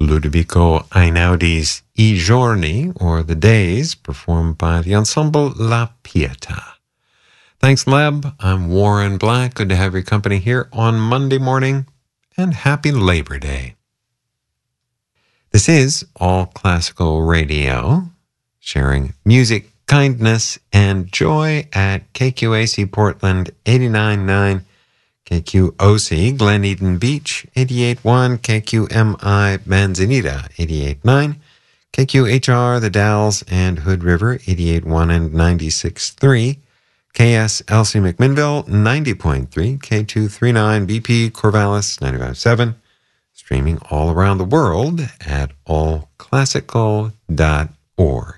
Ludovico Einaudi's I Giorni, or The Days, performed by the ensemble La Pietà. Thanks, Leb. I'm Warren Black. Good to have your company here on Monday morning, and happy Labor Day. This is All Classical Radio, sharing music, kindness, and joy at KQAC Portland 89.9, KQOC Glen Eden Beach 88.1, KQMI Manzanita 88.9, KQHR The Dalles and Hood River 88.1 and 96.3, KSLC McMinnville 90.3, K239 BP Corvallis 95.7, streaming all around the world at allclassical.org.